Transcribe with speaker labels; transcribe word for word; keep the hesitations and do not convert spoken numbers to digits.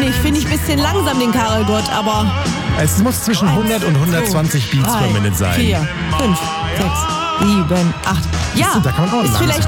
Speaker 1: nicht. Finde ich ein bisschen langsam, den Karel Gott, aber...
Speaker 2: Es muss zwischen hundert und hundertzwanzig Beats per Minute sein.
Speaker 1: vier, fünf, sechs, sieben, acht. Ja,
Speaker 2: Da kann man auch
Speaker 1: ist
Speaker 2: langsam.
Speaker 1: vielleicht